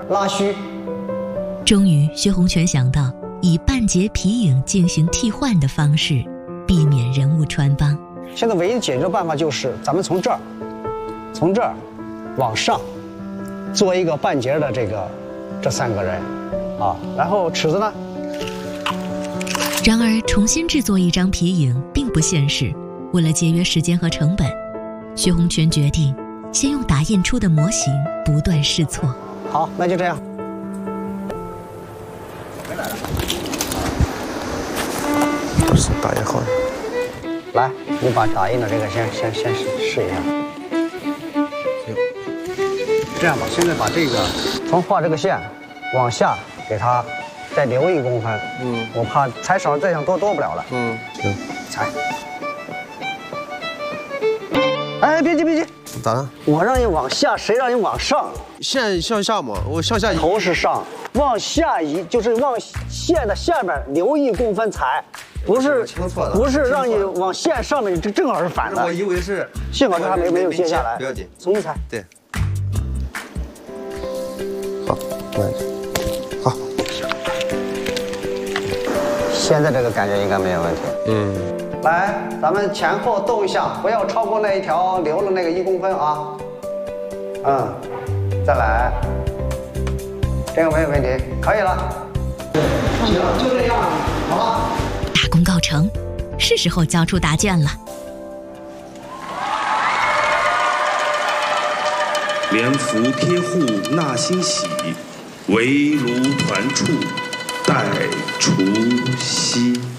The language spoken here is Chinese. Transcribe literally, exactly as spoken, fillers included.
拉虚。 终于，薛洪全想到以半截皮影进行替换的方式，避免人物穿帮。 现在唯一的解决办法就是咱们从这儿，从这儿往上做一个半截的这个这三个人啊，然后尺子呢？ 然而，重新制作一张皮影并不现实。为了节约时间和成本，薛洪全决定先用打印出的模型不断试错。 好，那就这样。 打印好。 来，你把打印的这个先先先试试一下。这样吧，现在把这个从画这个线往下给它再留一公分。嗯，我怕裁少再想多多不了了。嗯，行，裁。哎，别急别急， 咋了？ 我让你往下，谁让你往上？ 线向下嘛，我向下移。 头是上，往下移就是往线的下面留一公分裁。不是，不是让你往线上面，这正好是反的。 我以为是， 幸好这还没没有接下来， 不要紧， 重新裁。 对。好，来，好。 现在这个感觉应该没有问题。嗯。来，咱们前后动一下，不要超过那一条留了那个一公分啊。嗯，再来，这个没有问题，可以了。行，就这样，好了。 大功告成，是时候交出答卷了。 连福贴户纳新喜，围炉团处待除夕。